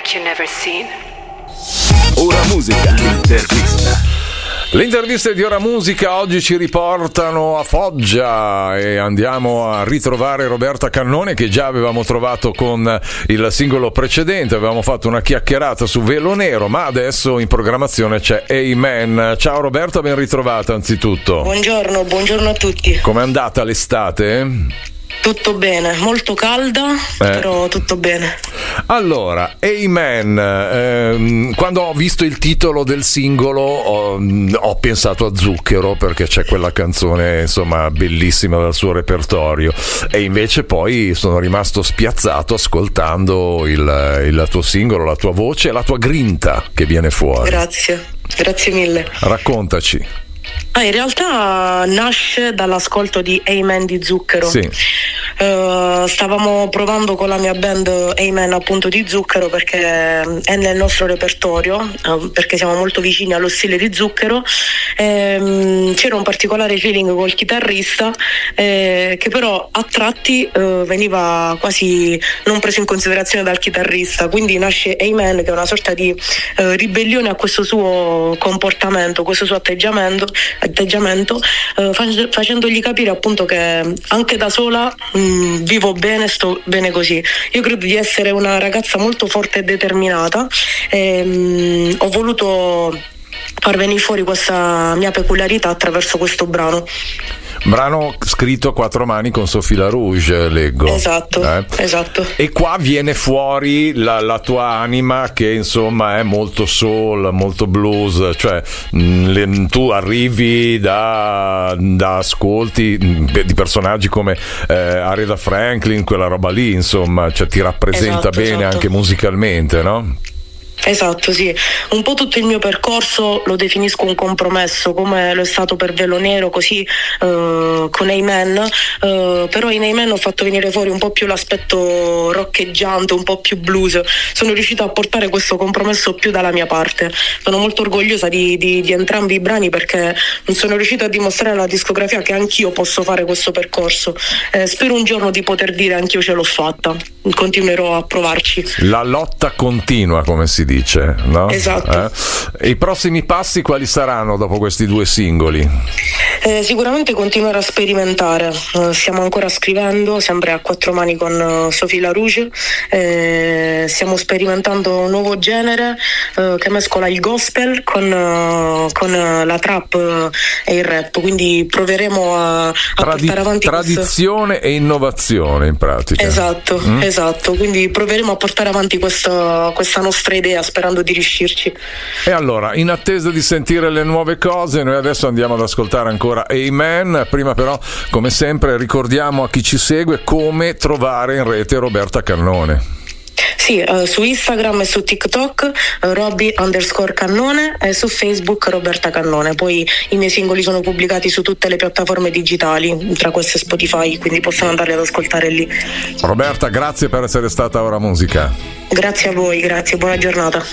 that you never seen. Ora Musica, l'intervista. Le interviste di Ora Musica oggi ci riportano a Foggia e andiamo a ritrovare Roberta Cannone, che già avevamo trovato con il singolo precedente. Avevamo fatto una chiacchierata su Velo Nero, ma adesso in programmazione c'è Amen. Ciao Roberta, ben ritrovata anzitutto. Buongiorno a tutti. Com'è andata l'estate? Tutto bene, molto calda, però tutto bene. Allora, Amen, quando ho visto il titolo del singolo ho pensato a Zucchero, perché c'è quella canzone insomma bellissima dal suo repertorio, e invece poi sono rimasto spiazzato ascoltando il tuo singolo, la tua voce e la tua grinta che viene fuori. Grazie mille. Raccontaci. In realtà nasce dall'ascolto di Amen di Zucchero. Sì. Stavamo provando con la mia band Amen appunto di Zucchero, perché è nel nostro repertorio, perché siamo molto vicini allo stile di Zucchero. C'era un particolare feeling col chitarrista che però a tratti veniva quasi non preso in considerazione dal chitarrista, quindi nasce Amen, che è una sorta di ribellione a questo suo comportamento, questo suo atteggiamento, facendogli capire appunto che anche da sola vivo bene, sto bene così. Io credo di essere una ragazza molto forte e determinata, ho voluto far venire fuori questa mia peculiarità attraverso questo brano Scritto a quattro mani con Sophie LaRouge, leggo. Esatto. E qua viene fuori la tua anima, che insomma è molto soul, molto blues, cioè tu arrivi da ascolti di personaggi come Aretha Franklin, quella roba lì, insomma, cioè ti rappresenta bene anche musicalmente, no? Esatto, sì. Un po' tutto il mio percorso lo definisco un compromesso, come lo è stato per Velo Nero, così con Amen, però in Amen ho fatto venire fuori un po' più l'aspetto roccheggiante, un po' più blues. Sono riuscita a portare questo compromesso più dalla mia parte. Sono molto orgogliosa di entrambi i brani, perché sono riuscita a dimostrare alla discografia che anch'io posso fare questo percorso. Spero un giorno di poter dire anch'io ce l'ho fatta. Continuerò a provarci. La lotta continua, come si dice, no? Esatto. E i prossimi passi quali saranno dopo questi due singoli? Sicuramente continuare a sperimentare. Stiamo ancora scrivendo, sempre a quattro mani con Sophie LaRouge. Stiamo sperimentando un nuovo genere che mescola il gospel con la trap e il rap, quindi proveremo a portare avanti tradizione e innovazione in pratica. Esatto, quindi proveremo a portare avanti questa nostra idea, sperando di riuscirci. E allora, in attesa di sentire le nuove cose, noi adesso andiamo ad ascoltare ancora Amen. Prima però, come sempre, ricordiamo a chi ci segue come trovare in rete Roberta Cannone. Sì, su Instagram e su TikTok Robby_Cannone, e su Facebook Roberta Cannone. Poi i miei singoli sono pubblicati su tutte le piattaforme digitali, tra queste Spotify, quindi possono andarli ad ascoltare lì. Roberta, grazie per essere stata a Ora Musica. Grazie a voi, buona giornata.